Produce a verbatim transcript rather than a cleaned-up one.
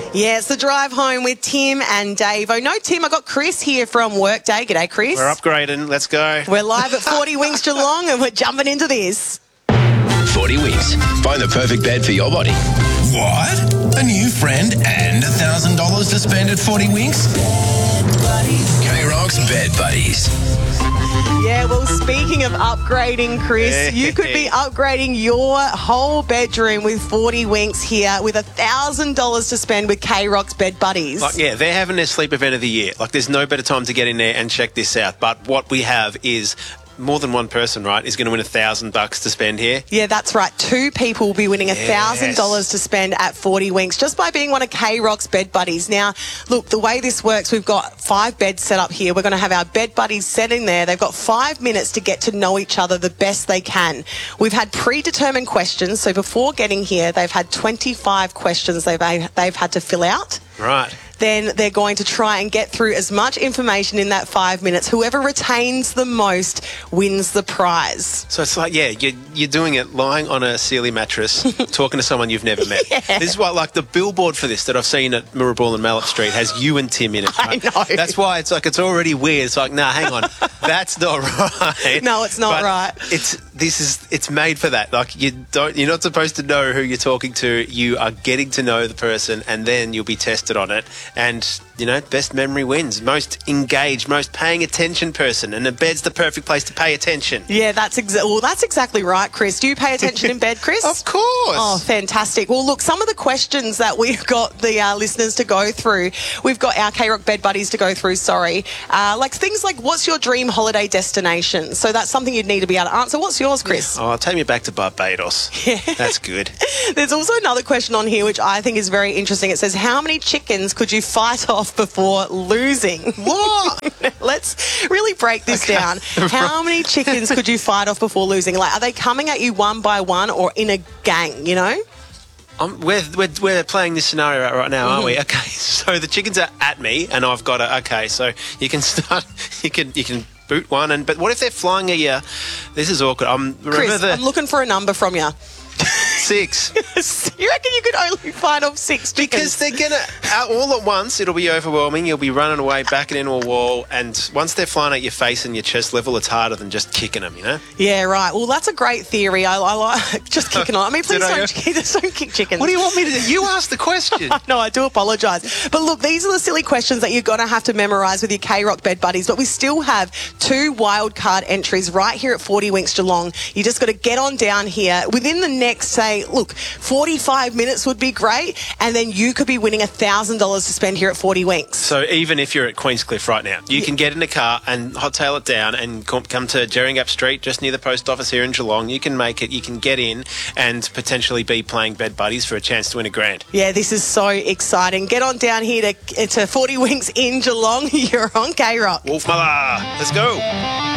Yeah, it's the drive home with Tim and Dave. Oh, no, Tim, I got Chris here from Workday. G'day, Chris. We're upgrading. Let's go. We're live at forty Winks Geelong and we're jumping into this. forty Winks. Find the perfect bed for your body. What? A new friend and one thousand dollars to spend at forty Winks? K-Rock's Bed Buddies. Yeah, well, speaking of upgrading, Chris, you could be upgrading your whole bedroom with forty Winks here with one thousand dollars to spend with K-Rock's Bed Buddies. Like, yeah, they're having their sleep event of the year. Like, there's no better time to get in there and check this out. But what we have is more than one person, right, is going to win a thousand bucks to spend here. Yeah, that's right. Two people will be winning a thousand dollars to spend at forty Winks just by being one of K-Rock's Bed Buddies. Now, look, the way this works, we've got five beds set up here. We're going to have our Bed Buddies sitting there. They've got five minutes to get to know each other the best they can. We've had predetermined questions, so before getting here, they've had twenty-five questions they've they've had to fill out. Right. Then they're going to try and get through as much information in that five minutes. Whoever retains the most wins the prize. So it's like, yeah, you're, you're doing it lying on a Sealy mattress, talking to someone you've never met. Yeah. This is what, like, the billboard for this that I've seen at Mirrabul and Mallet Street has you and Tim in it. Right? I know. That's why it's like, it's already weird. It's like, nah, hang on. That's not right. No, it's not But right. It's, this is, it's made for that. Like, you don't, you're not supposed to know who you're talking to. You are getting to know the person and then you'll be tested on it. And, you know, best memory wins. Most engaged, most paying attention person. And the bed's the perfect place to pay attention. Yeah, that's exa- well, that's exactly right, Chris. Do you pay attention in bed, Chris? Of course. Oh, fantastic. Well, look, some of the questions that we've got the uh, listeners to go through, we've got our K-Rock Bed Buddies to go through, sorry. Uh, like things like, what's your dream holiday destination? So that's something you'd need to be able to answer. What's yours, Chris? Oh, take me back to Barbados. Yeah. That's good. There's also another question on here which I think is very interesting. It says, how many chickens could you fight off before losing? What? Let's really break this Okay. down. How many chickens could you fight off before losing? Like, are they coming at you one by one or in a gang, you know? Um, we're, we're, we're playing this scenario out right now, aren't we? Okay, so the chickens are at me and I've got to, okay, so you can start, you can, you can boot one, and but what if they're flying at you? This is awkward. Um, remember Chris, the I'm looking for a number from you. six. You reckon you could only fight off six chickens? Because they're going to, all at once, it'll be overwhelming. You'll be running away, backing into a wall, and once they're flying at your face and your chest level, it's harder than just kicking them, you know? Yeah, right. Well, that's a great theory. I, I like just kicking on. I mean, please Did I don't, just don't kick chickens. What do you want me to do? You asked the question. No, I do apologise. But look, these are the silly questions that you're going to have to memorise with your K-Rock Bed Buddies. But we still have two wild card entries right here at forty Winks Geelong. You just got to get on down here. Within the next, say, look, forty-five minutes would be great. And then you could be winning one thousand dollars to spend here at forty Winks. So even if you're at Queenscliff right now, you Yeah. can get in a car and hottail it down and come come to Jerringap Street, just near the post office here in Geelong. You can make it. You can get in and potentially be playing Bed Buddies for a chance to win a grand. Yeah, this is so exciting. Get on down here to, to forty Winks in Geelong. You're on K-Rock. Wolf Mother, let's go.